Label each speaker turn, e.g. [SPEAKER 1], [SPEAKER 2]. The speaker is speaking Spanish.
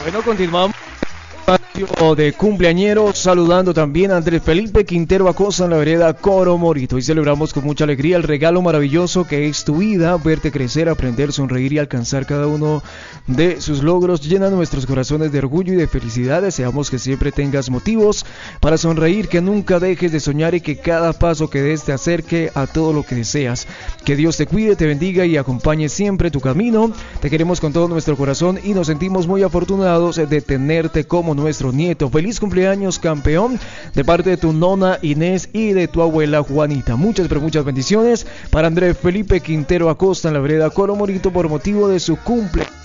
[SPEAKER 1] Bueno, continuamos de cumpleañeros, saludando también a Andrés Felipe Quintero Acosta en la vereda Coro Morito. Hoy celebramos con mucha alegría el regalo maravilloso que es tu vida, verte crecer, aprender, sonreír y alcanzar cada uno de sus logros. Llena nuestros corazones de orgullo y de felicidad. Deseamos que siempre tengas motivos para sonreír, que nunca dejes de soñar y que cada paso que des te acerque a todo lo que deseas. Que Dios te cuide, te bendiga y acompañe siempre tu camino. Te queremos con todo nuestro corazón y nos sentimos muy afortunados de tenerte como nuestro nieto. Feliz cumpleaños, campeón, de parte de tu nona Inés y de tu abuela Juanita. Muchas pero muchas bendiciones para Andrés Felipe Quintero Acosta en la vereda Coro Morito por motivo de su cumpleaños.